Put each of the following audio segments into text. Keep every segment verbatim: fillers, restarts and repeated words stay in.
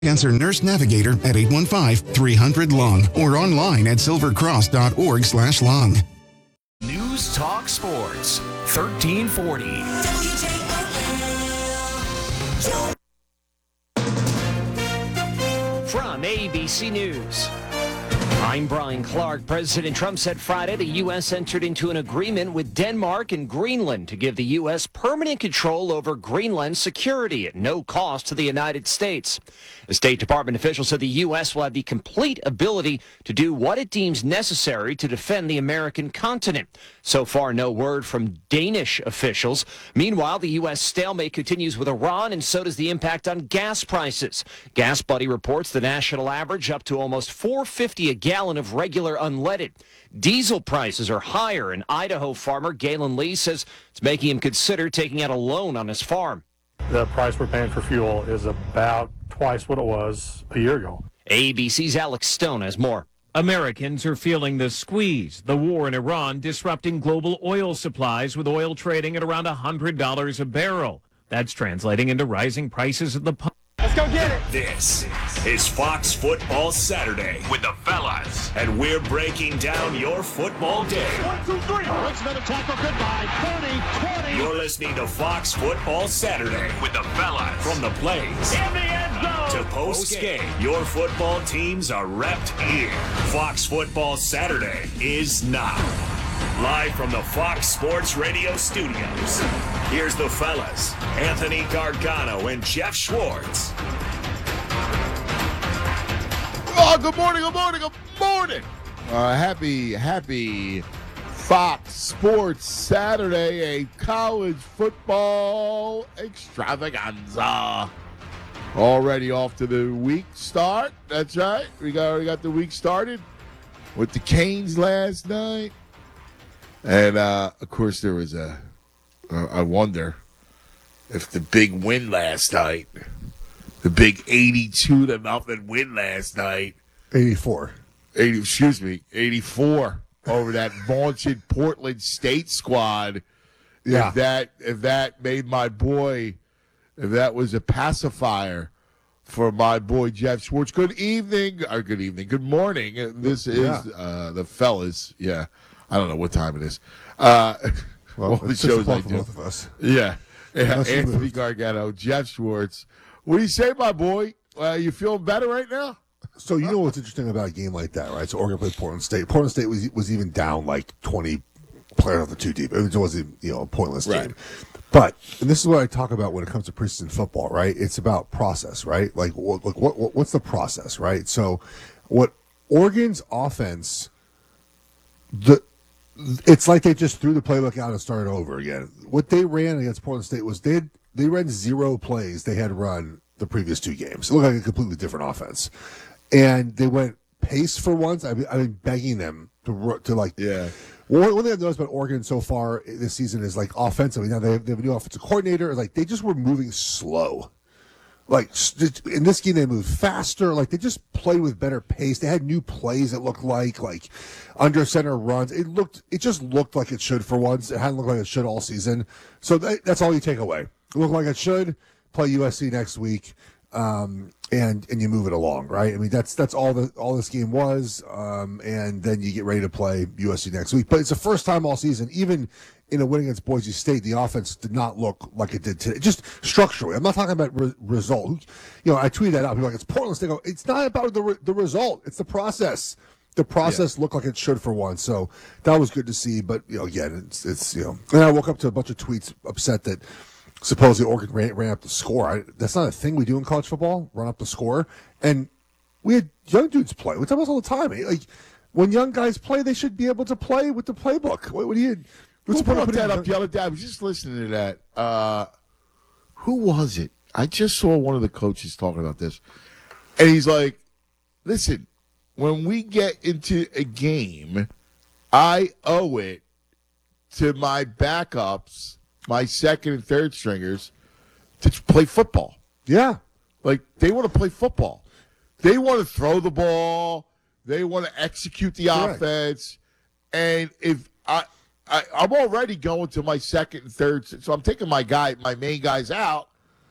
Cancer Nurse Navigator at eight one five, three hundred, lung or online at silvercross.org slash lung. News Talk Sports, thirteen forty. From A B C News, I'm Brian Clark. President Trump said Friday the U S entered into an agreement with Denmark and Greenland to give the U S permanent control over Greenland's security at no cost to the United States. The State Department official said the U S will have the complete ability to do what it deems necessary to defend the American continent. So far, no word from Danish officials. Meanwhile, the U S stalemate continues with Iran, and so does the impact on gas prices. Gas Buddy reports the national average up to almost four dollars and fifty cents a gallon of regular unleaded. Diesel prices are higher, and Idaho farmer Galen Lee says it's making him consider taking out a loan on his farm. The price we're paying for fuel is about twice what it was a year ago. A B C's Alex Stone has more. Americans are feeling the squeeze. The war in Iran disrupting global oil supplies, with oil trading at around one hundred dollars a barrel. That's translating into rising prices at the pump. Let's go get it. This is Fox Football Saturday with the fellas, and we're breaking down your football day. One, two, three. Richmond tackle goodbye. thirty, twenty. You're listening to Fox Football Saturday with the fellas. From the plays In the end zone. to post-game, your football teams are repped here. Fox Football Saturday is now. Live from the Fox Sports Radio studios, here's the fellas, Anthony Gargano and Jeff Schwartz. Oh, good morning, good morning, good morning. Uh, happy, happy Fox Sports Saturday, a college football extravaganza. Already off to the week start. That's right. We got, already got the week started with the Canes last night. And, uh, of course, there was a, uh, I wonder if the big win last night, the big eighty-two to nothing win last night. eighty-four. eighty, excuse me, eighty-four over that vaunted Portland State squad. Yeah. If that, if that made my boy, if that was a pacifier for my boy Jeff Schwartz. Good evening, or good evening, good morning. This is Yeah. uh, the fellas. Yeah. I don't know what time it is. Uh, Well, all the it's six shows I o'clock for do. both of us. Yeah. yeah. Unless you Anthony moved. Gargano, Jeff Schwartz. What do you say, my boy? Uh, you feeling better right now? So you know what's interesting about a game like that, right? So Oregon played Portland State. Portland State was was even down like twenty players off the two deep. It wasn't, you know, a pointless Right. game. But, and this is what I talk about when it comes to preseason football, right? It's about process, right? Like, what, like what, what what's the process, right? So, what Oregon's offense, the it's like they just threw the playbook out and started over again. What they ran against Portland State was they had, they ran zero plays they had run the previous two games. It looked like a completely different offense, and they went pace for once. I've been, I've been begging them to ru- to like Yeah. One, one thing I've noticed about Oregon so far this season is like offensively. Now they have, they have a new offensive coordinator. Like they just were moving slow. Like st- in this game, they moved faster. Like they just played with better pace. They had new plays. It looked like like under center runs. It looked. It just looked like it should for once. It hadn't looked like it should all season. So that, that's all you take away. It looked like it should. Play U S C next week, um, and and you move it along, right? I mean that's that's all the all this game was. Um, and then you get ready to play U S C next week. But it's the first time all season, even in a win against Boise State, the offense did not look like it did today. Just structurally. I'm not talking about re- result. You know, I tweeted that out. People are like, it's Portland State. Go, it's not about the re- the result. It's the process. The process yeah. looked like it should for once. So that was good to see. But, you know, again, it's, it's you know. And I woke up to a bunch of tweets upset that supposedly Oregon ran, ran up the score. I, that's not a thing we do in college football, run up the score. And we had young dudes play. We talk about this all the time. Like, when young guys play, they should be able to play with the playbook. What, what do you... Who brought that up the other day? I was just listening to that. Uh, who was it? I just saw one of the coaches talking about this. And he's like, listen, when we get into a game, I owe it to my backups, my second and third stringers, to play football. Yeah. Like, they want to play football. They want to throw the ball. They want to execute the Correct. offense. And if I... I, I'm already going to my second and third, so I'm taking my guy, my main guys out.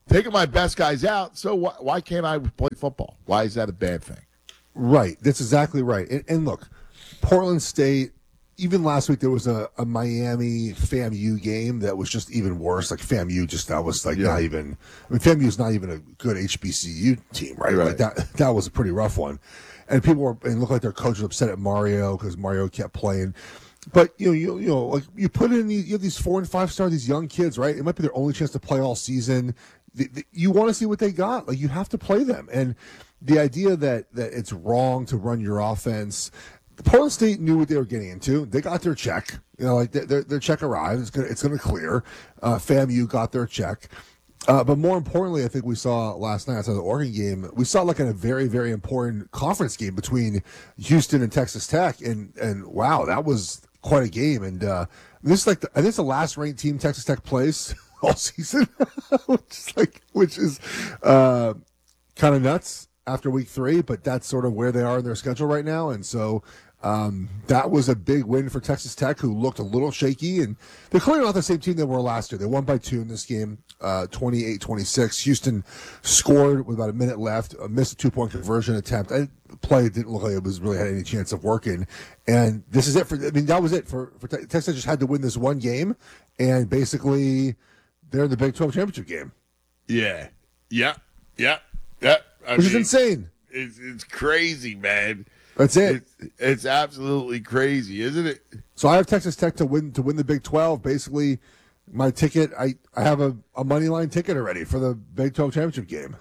taking my best guys out. So wh- why can't I play football? Why is that a bad thing? Right. That's exactly right. And, and look, Portland State, even last week there was a, a Miami FAMU game that was just even worse. Like FAMU just that was like Yeah. not even I mean FAMU is not even a good H B C U team, right? Right. Like that that was a pretty rough one. And people were and it looked like their coach was upset at Mario because Mario kept playing. But you know, you you know, like you put in these, you have these four and five star, these young kids, right? It might be their only chance to play all season. The, the, you want to see what they got. Like you have to play them. And the idea that that it's wrong to run your offense. Portland State knew what they were getting into. They got their check. You know, like their their check arrived. It's gonna it's gonna clear. Uh, FAMU got their check. Uh, but more importantly, I think we saw last night outside the Oregon game, we saw like in a very, very important conference game between Houston and Texas Tech, and and wow, that was quite a game. And uh, this is like the, I think it's the last ranked team Texas Tech plays all season, which is like which is uh, kind of nuts after week three, but that's sort of where they are in their schedule right now, and so. Um, that was a big win for Texas Tech, who looked a little shaky, and they're clearly not the same team they were last year. They won by two in this game, uh, twenty-eight twenty-six. Houston scored with about a minute left, uh, missed a two-point conversion attempt. I, play didn't look like it was really had any chance of working, and this is it for. I mean, that was it for, for Texas. Just had to win this one game, and basically, they're in the Big twelve championship game. Yeah, yeah, yeah, yeah. I Which mean, is insane. It's it's crazy, man. That's it. It's, it's absolutely crazy, isn't it? So I have Texas Tech to win to win the Big twelve. Basically, my ticket, I, I have a, a money line ticket already for the Big twelve championship game.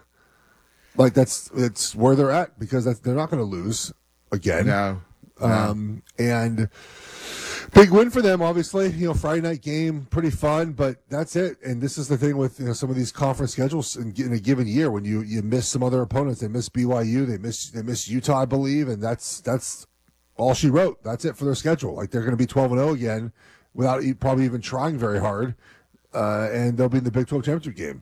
Like that's it's where they're at because that's, they're not going to lose again. No, no. Um, and big win for them, obviously. You know, Friday night game, pretty fun, but that's it. And this is the thing with you know some of these conference schedules in, in a given year when you, you miss some other opponents. They miss B Y U, they miss they miss Utah, I believe, and that's that's all she wrote. That's it for their schedule. Like they're going to be twelve and zero again without e- probably even trying very hard, uh, and they'll be in the Big twelve championship game.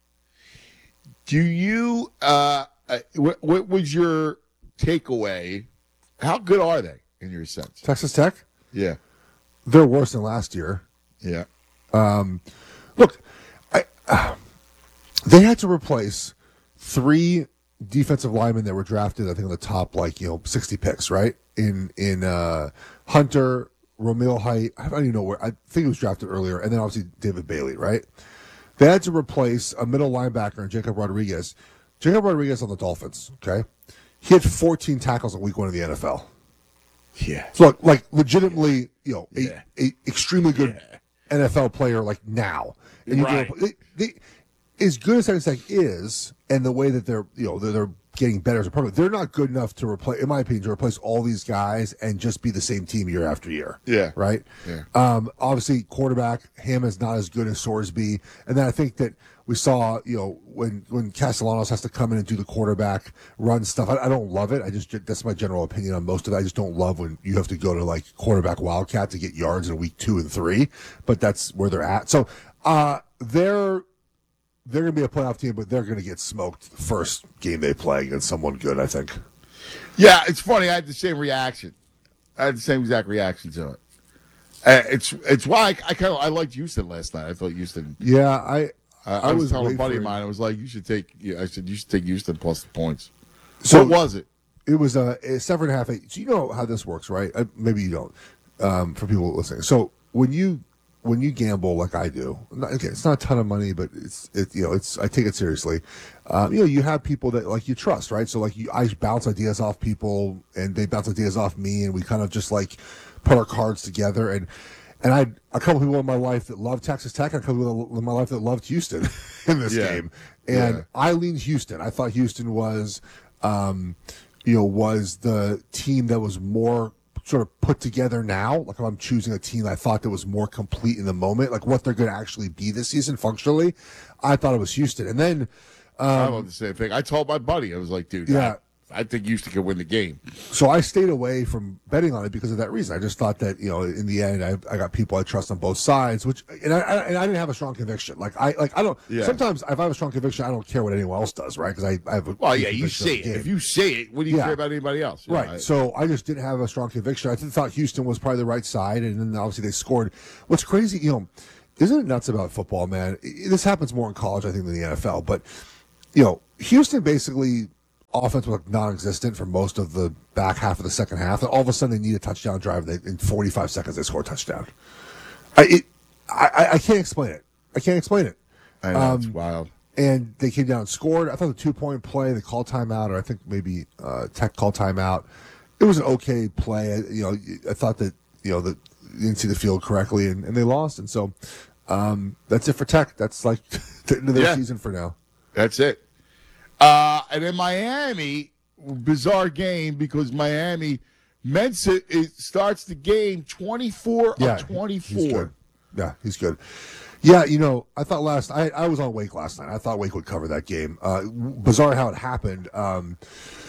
Do you? Uh, uh, what, what was your takeaway? How good are they in your sense? Texas Tech, Yeah, they're worse than last year. yeah. Um, look, I, uh, they had to replace three defensive linemen that were drafted, I think, in the top, like, you know, sixty picks, right? In in uh, Hunter, Romeo Height, I don't even know where, I think he was drafted earlier, and then obviously David Bailey, right? They had to replace a middle linebacker in Jacob Rodriguez. Jacob Rodriguez on the Dolphins, okay? He had fourteen tackles in week one of the N F L. Yeah. So, like, like legitimately, you know, a, Yeah. a extremely good Yeah. N F L player, like, now. And you Right. go, they, they, as good as Texas Tech is, and the way that they're, you know, they're, they're getting better as a program, they're not good enough to replace, in my opinion, to replace all these guys and just be the same team year after year. Yeah. Right? Yeah. Um, obviously, quarterback, Hammond's not as good as Sorsby. And then I think that we saw, you know, when, when Castellanos has to come in and do the quarterback run stuff, I, I don't love it. I just, that's my general opinion on most of it. I just don't love when you have to go to like quarterback wildcat to get yards in week two and three, but that's where they're at. So, uh, they're, they're going to be a playoff team, but they're going to get smoked the first game they play against someone good, I think. Yeah, it's funny. I had the same reaction. I had the same exact reaction to it. Uh, it's it's why I, I kind of I liked Houston last night. I thought Houston. Yeah, I Uh, I, I was, was telling a buddy waiting of for it. mine. I was like, you should take. Yeah, I said you should take Houston plus the points. So- what was it? It was a, a seven and a half, eight. So you know how this works, right? Uh, maybe you don't. Um, for people listening, so when you when you gamble like I do, not, okay, it's not a ton of money, but it's it you know it's I take it seriously. Um, you know, you have people that like you trust, right? So like you, I bounce ideas off people, and they bounce ideas off me, and we kind of just like put our cards together. And and I had a couple people in my life that loved Texas Tech, and a couple people in my life that loved Houston in this Yeah. game, and Yeah. I leaned Houston. I thought Houston was. Um, you know, was the team that was more sort of put together now. Like if I'm choosing a team I thought that was more complete in the moment, like what they're going to actually be this season functionally, I thought it was Houston. And then, I um, love the same thing. I told my buddy, I was like, dude, Yeah. I, I think Houston could win the game. so I stayed away from betting on it because of that reason. I just thought that, you know, in the end, I, I got people I trust on both sides, which, and I, I, and I didn't have a strong conviction. Like I, like I don't, Yeah. sometimes if I have a strong conviction, I don't care what anyone else does, right? Because I, I have a Well, deep yeah, you conviction say of it. the game. If you say it, what do you Yeah. care about anybody else? You know, Right. I- So I just didn't have a strong conviction. I thought Houston was probably the right side, and then obviously they scored. What's crazy, you know, isn't it nuts about football, man? This happens more in college, I think, than the N F L. But, you know, Houston basically offense was non-existent for most of the back half of the second half. And all of a sudden, they need a touchdown drive. And they, in forty-five seconds, they score a touchdown. I, it, I, I can't explain it. I can't explain it. I know, um, it's wild. And they came down and scored. I thought the two-point play, they called timeout, or I think maybe uh, Tech called timeout. It was an okay play. You know, I thought that, you know, that you didn't see the field correctly, and, and they lost. And so um, that's it for Tech. That's like the end of their yeah. season for now. That's it. Uh, and in Miami, bizarre game because Miami, Mensah it starts the game twenty-four yeah, of twenty-four. He's good. Yeah, he's good. Yeah, you know, I thought last I, I was on Wake last night. I thought Wake would cover that game. Uh, bizarre how it happened. Um,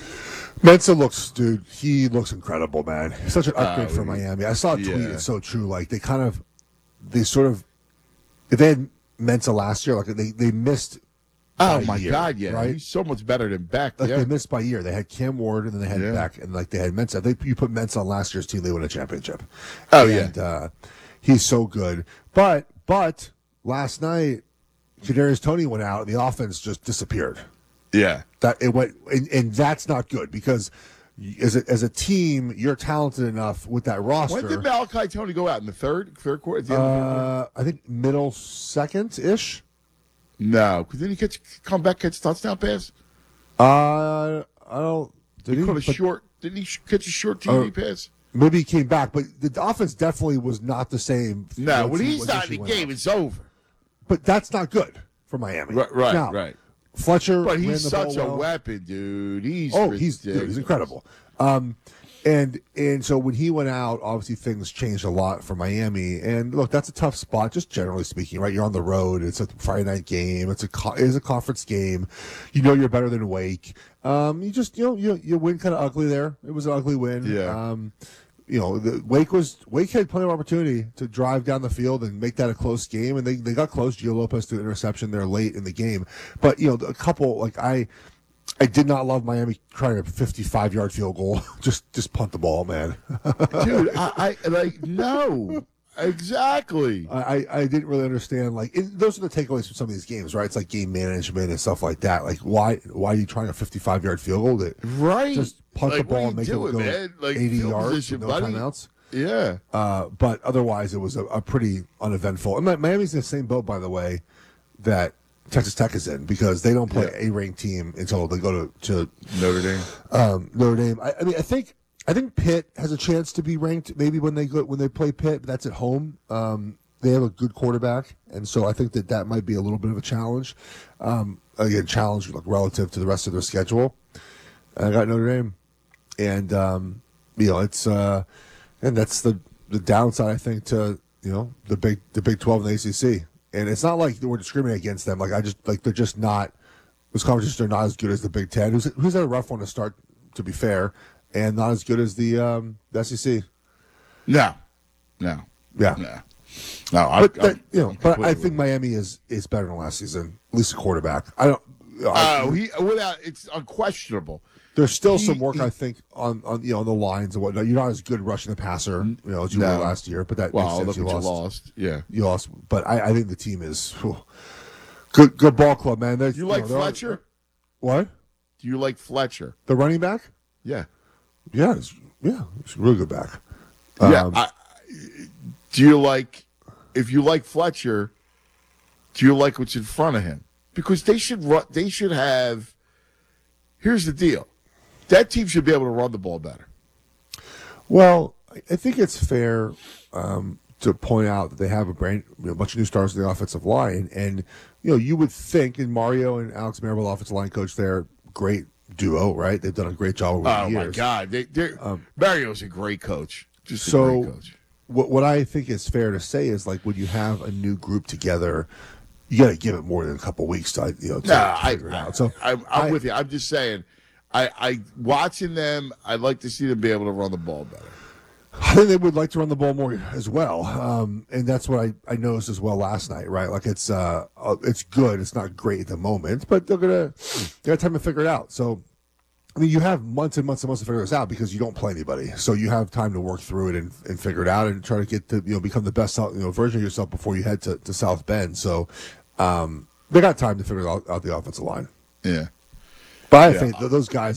Mensah looks, dude, he looks incredible, man. He's such an upgrade uh, for Miami. I saw a tweet. Yeah. It's so true. Like, they kind of, they sort of, if they had Mensah last year, like, they, they missed Oh, my year, God, yeah. Right? He's so much better than Beck. Like, yeah. they missed by a year. They had Cam Ward, and then they had yeah. Beck, and, like, they had Mensah. They, you put Mensah on last year's team, they win a championship. Oh, and, yeah. Uh, he's so good. But, but, last night, Kadarius Toney went out, and the offense just disappeared. Yeah. That it went, and, and that's not good because as a, as a team, you're talented enough with that roster. When did Malachi Toney go out in the third, third quarter? At the end uh, of the third quarter? I think middle second ish. No, because then he catch, come back catch a touchdown pass. Uh, I don't. Did he, he caught a but, short? Didn't he catch a short T V uh, pass? Maybe he came back, but the offense definitely was not the same. No, when he's not in the game, out. It's over. But that's not good for Miami. Right, right, now, right. Fletcher, but he's such a well. weapon, dude. He's oh, he's dude, he's incredible. Um, and and so when he went out, obviously things changed a lot for Miami. And look, that's a tough spot, just generally speaking, right? You're on the road. It's a Friday night game. It's a it's a conference game. You know you're better than Wake. Um, you just you know you you win kind of ugly there. It was an ugly win. Yeah. Um, you know, the, Wake was Wake had plenty of opportunity to drive down the field and make that a close game, and they, they got close. Gio Lopez threw an interception there late in the game, but you know, a couple like I, I did not love Miami trying a fifty-five yard field goal. just just punt the ball, man. Dude, I, I like no. Exactly. I, I didn't really understand. Like it, those are the takeaways from some of these games, right? It's like game management and stuff like that. Like why why are you trying a fifty-five yard field goal? That right. Just punt like, the ball and make doing, it go man? Like, eighty yards position, with no buddy. timeouts. Yeah. Uh, but otherwise, it was a, a pretty uneventful. And Miami's in the same boat, by the way, that Texas Tech is in because they don't play yeah. a ranked team until they go to, to Notre Dame. Um, Notre Dame. I, I mean, I think. I think Pitt has a chance to be ranked maybe when they go, when they play Pitt, but that's at home. Um, they have a good quarterback, and so I think that that might be a little bit of a challenge. Um, again, challenge like, relative to the rest of their schedule. I got Notre Dame, and um, you know it's uh, and that's the the downside I think to you know the big the Big twelve and the A C C. And it's not like we're discriminating against them. Like I just like they're just not. Those conferences are not as good as the Big Ten. Who's who's had a rough one to start. To be fair. And not as good as the, um, the S E C. No, no, yeah, no. No, I, but that, you know, but I think Miami is is better than last season. At least a quarterback. I don't. Oh, uh, he without it's unquestionable. There's still he, some work he, I think on, on you know on the lines and whatnot. You're not as good rushing the passer, you know, as you no. were last year. But that well, makes sense. Look You lost. lost. you lost. Yeah, you lost. But I, I think the team is whew, good. Good ball club, man. They're, Do you like you know, Fletcher? All, what? Do you like Fletcher? The running back? Yeah. Yeah, it's, yeah, it's a really good back. Yeah. Um, I, do you like, if you like Fletcher, do you like what's in front of him? Because they should run, they should have, here's the deal. That team should be able to run the ball better. Well, I think it's fair um, to point out that they have a, brand, you know, a bunch of new stars in the offensive line. And, you know, you would think, and Mario and Alex Marable, offensive line coach there, great duo, right? They've done a great job over oh the years. Oh, my God. They, um, Mario's a great coach. Just a so great coach. What, what I think is fair to say is, like, when you have a new group together, you got to give it more than a couple weeks to, you know, to, nah, to figure I, it out. So I, I'm I, with you. I'm just saying, I, I watching them, I'd like to see them be able to run the ball better. I think they would like to run the ball more as well, um, and that's what I, I noticed as well last night. Right, like it's uh, it's good. It's not great at the moment, but they're gonna they got time to figure it out. So I mean, you have months and months and months to figure this out because you don't play anybody, so you have time to work through it and, and figure it out and try to get to you know become the best you know version of yourself before you head to, to South Bend. So um, they got time to figure out, out the offensive line. Yeah, but I yeah. think th- those guys